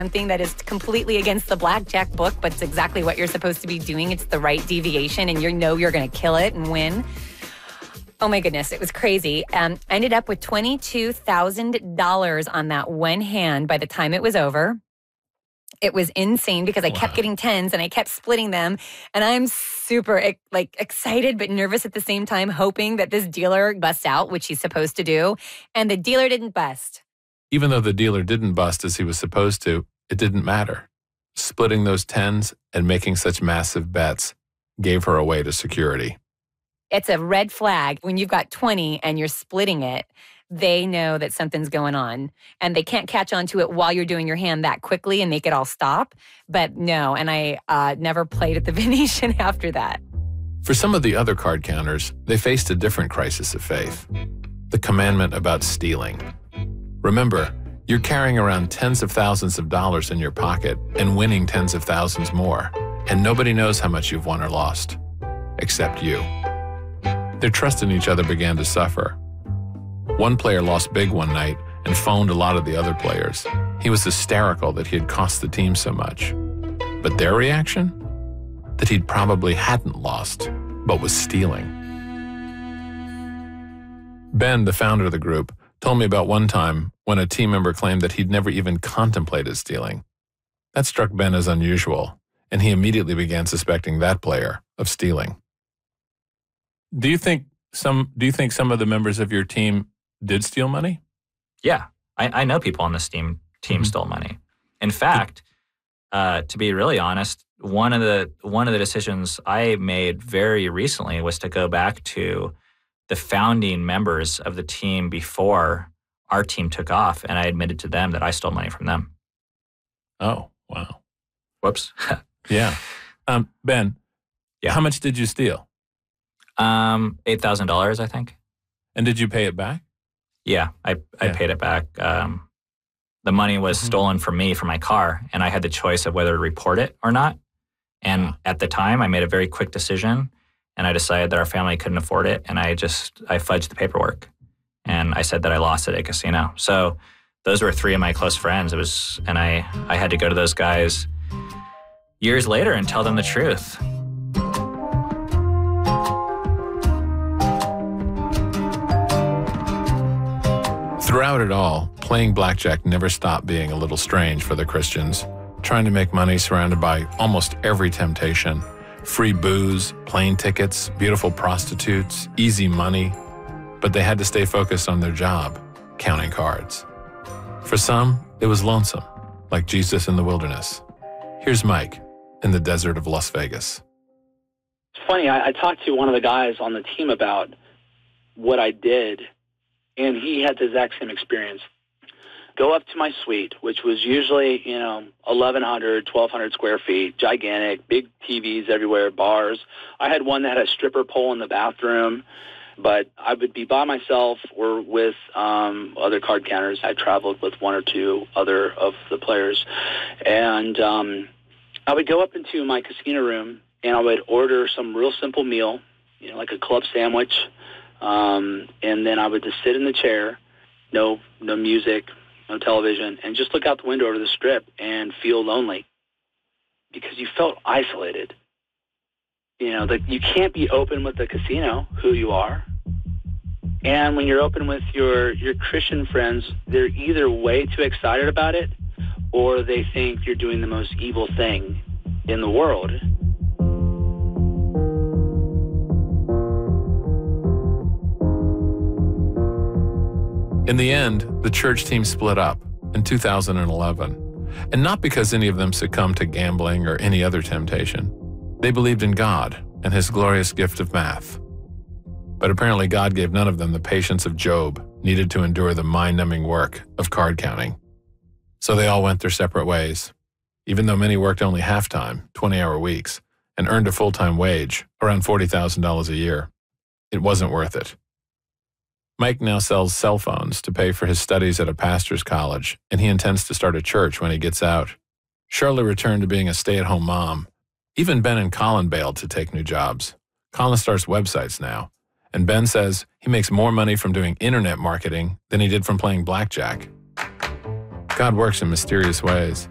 something that is completely against the blackjack book, but it's exactly what you're supposed to be doing. It's the right deviation, and you know you're going to kill it and win. Oh my goodness, it was crazy. I ended up with $22,000 on that one hand by the time it was over. It was insane because I kept getting tens and I kept splitting them. And I'm super excited but nervous at the same time, hoping that this dealer busts out, which he's supposed to do. And the dealer didn't bust. Even though the dealer didn't bust as he was supposed to, it didn't matter. Splitting those tens and making such massive bets gave her away to security. It's a red flag. When you've got 20 and you're splitting it, they know that something's going on. And they can't catch on to it while you're doing your hand that quickly and make it all stop. But no, and I never played at the Venetian after that. For some of the other card counters, they faced a different crisis of faith. The commandment about stealing. Remember, you're carrying around tens of thousands of dollars in your pocket and winning tens of thousands more. And nobody knows how much you've won or lost, except you. Their trust in each other began to suffer. One player lost big one night and phoned a lot of the other players. He was hysterical that he had cost the team so much. But their reaction? That he'd probably hadn't lost, but was stealing. Ben, the founder of the group, told me about one time when a team member claimed that he'd never even contemplated stealing. That struck Ben as unusual, and he immediately began suspecting that player of stealing. Do you think some of the members of your team did steal money? Yeah, I know people on this team stole money. In fact, to be really honest, one of the decisions I made very recently was to go back to the founding members of the team before our team took off, and I admitted to them that I stole money from them. Oh, wow. Whoops. Yeah. Ben, yeah. How much did you steal? $8,000, I think. And did you pay it back? Yeah, I paid it back. The money was stolen from me for my car, and I had the choice of whether to report it or not. And at the time, I made a very quick decision, and I decided that our family couldn't afford it, and I fudged the paperwork. And I said that I lost it at a casino. So those were three of my close friends. And I had to go to those guys years later and tell them the truth. Throughout it all, playing blackjack never stopped being a little strange for the Christians, trying to make money surrounded by almost every temptation. Free booze, plane tickets, beautiful prostitutes, easy money. But they had to stay focused on their job, counting cards. For some, it was lonesome, like Jesus in the wilderness. Here's Mike in the desert of Las Vegas. It's funny, I talked to one of the guys on the team about what I did, and he had the exact same experience. Go up to my suite, which was usually, 1,100, 1,200 square feet, gigantic, big TVs everywhere, bars. I had one that had a stripper pole in the bathroom, but I would be by myself or with other card counters. I traveled with one or two other of the players. And I would go up into my casino room, and I would order some real simple meal, like a club sandwich, and then I would just sit in the chair, no music, no television, and just look out the window over the strip and feel lonely because you felt isolated. You can't be open with the casino, who you are. And when you're open with your Christian friends, they're either way too excited about it or they think you're doing the most evil thing in the world. In the end, the church team split up in 2011, and not because any of them succumbed to gambling or any other temptation. They believed in God and his glorious gift of math. But apparently God gave none of them the patience of Job needed to endure the mind-numbing work of card counting. So they all went their separate ways, even though many worked only half-time, 20-hour weeks, and earned a full-time wage, around $40,000 a year. It wasn't worth it. Mike now sells cell phones to pay for his studies at a pastor's college, and he intends to start a church when he gets out. Shirley returned to being a stay-at-home mom. Even Ben and Colin bailed to take new jobs. Colin starts websites now, and Ben says he makes more money from doing internet marketing than he did from playing blackjack. God works in mysterious ways.